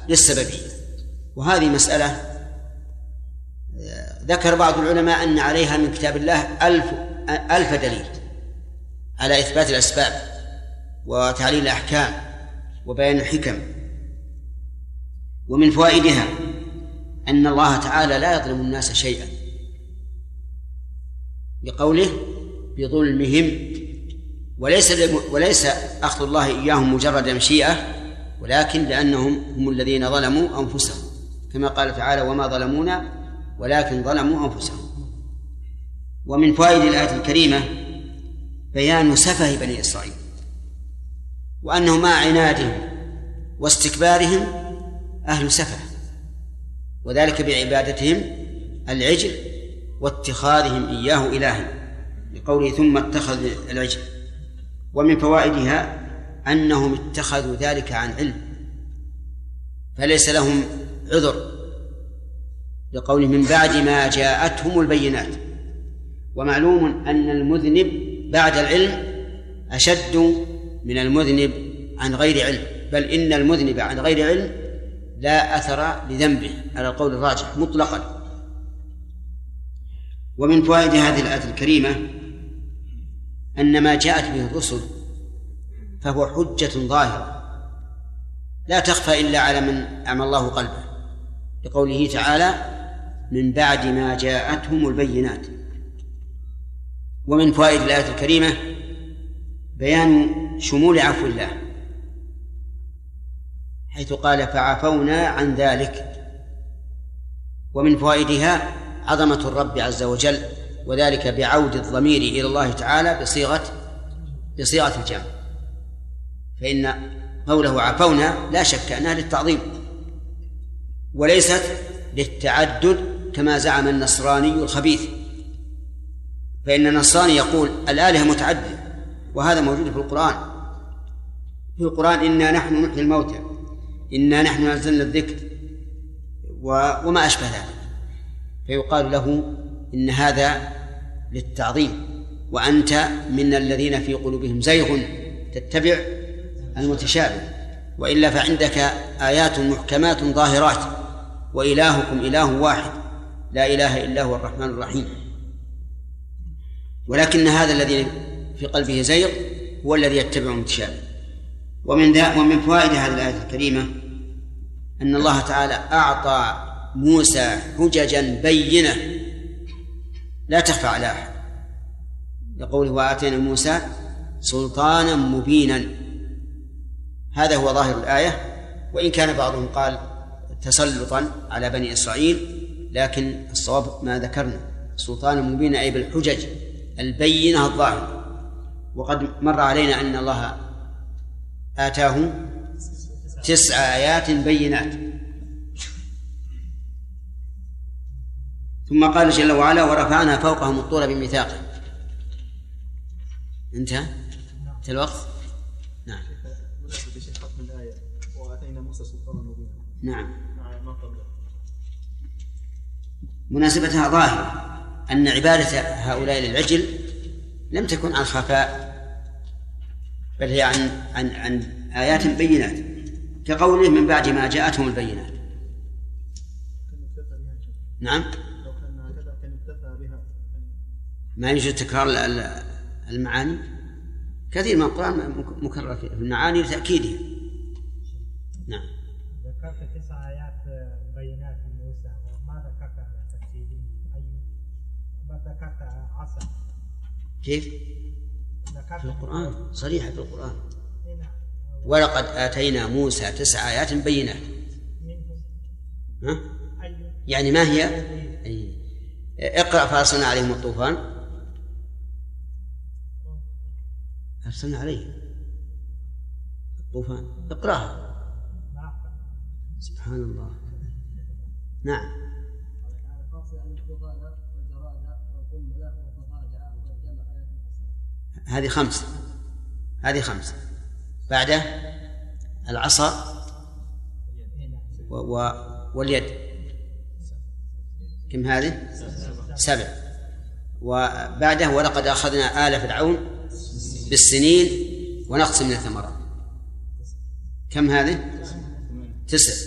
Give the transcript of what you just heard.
للسببية. وهذه مسألة ذكر بعض العلماء أن عليها من كتاب الله 1000 دليل على إثبات الأسباب وتعليل الأحكام وبيان الحكم. ومن فوائدها أن الله تعالى لا يظلم الناس شيئا، بقوله بظلمهم، وليس أخذ الله إياهم مجرد مشيئة، ولكن لأنهم هم الذين ظلموا أنفسهم، كما قال تعالى وما ظلمونا ولكن ظلموا أنفسهم. ومن فوائد الآية الكريمة بيان سفه بني إسرائيل، وأنه مع عنادهم واستكبارهم أهل سفه، وذلك بعبادتهم العجل واتخاذهم إياه إلها، لقوله ثم اتخذ العجل. ومن فوائدها أنهم اتخذوا ذلك عن علم، فليس لهم عذر، لقوله من بعد ما جاءتهم البينات. ومعلوم أن المذنب بعد العلم أشد من المذنب عن غير علم، بل إن المذنب عن غير علم لا أثر لذنبه على القول الراجح مطلقا. ومن فوائد هذه الآية الكريمة أن ما جاءت به الرسل فهو حجة ظاهرة لا تخفى إلا على من أعمى الله قلبه، لقوله تعالى من بعد ما جاءتهم البينات. ومن فوائد الآية الكريمة بيان شمول عفو الله، حيث قال فعفونا عن ذلك. ومن فوائدها عظمة الرب عز وجل، وذلك بعود الضمير إلى الله تعالى بصيغة الجمع، فإن قوله عفونا لا شك أنها للتعظيم وليست للتعدد كما زعم النصراني الخبيث، فإن النصراني يقول الآلهة متعددة، وهذا موجود في القرآن إنا نحن نحيي الموتى إنا نحن نزلنا الذكر وما أشبه ذلك، فيقال له إن هذا للتعظيم، وأنت من الذين في قلوبهم زيغ تتبع المتشابه، وإلا فعندك آيات محكمات ظاهرات، وإلهكم إله واحد لا إله إلا هو الرحمن الرحيم. ولكن هذا الذي في قلبه زيغ هو الذي يتبع المتشابه. ومن فوائد هذه الآية الكريمة أن الله تعالى أعطى موسى حججا بينة لا تخفى على أحد، لقوله وآتينا موسى سلطانا مبينا. هذا هو ظاهر الآية، وإن كان بعضهم قال تسلطا على بني إسرائيل، لكن الصواب ما ذكرنا سلطانا مبينا أي بالحجج البينة الظاهرة. وقد مر علينا أن الله آتاه 9 آيات بينات. ثم قال جل وعلا ورفعنا فوقهم الطور بميثاقه. انتهى الوقت. نعم. نعم. مناسبتها ظاهرة، أن عبادة هؤلاء للعجل لم تكن عن خفاء، بل هي عن آيات بينات، كقوله من بعد ما جاءتهم البينات. نعم. ما يوجد تكرار المعاني، كثير من القرآن مكرر في المعاني لتأكيدها. نعم. ذكرت 9 آيات بينات موسى، وما ذكرت على تفسيره، ما ذكرت عصا. كيف؟ في القرآن صريحة في القرآن ولقد آتينا موسى 9 آيات بينات. يعني ما هي؟ اقرأ فأرسلنا عليهم الطوفان، أرسلنا عليه الطوفان، اقرأها. سبحان الله. نعم. هذه 5 بعده العصا واليد، كم هذه؟ 7. وبعده ولقد أخذنا آل فرعون بالسنين ونقص من الثمرات، كم هذه؟ 9.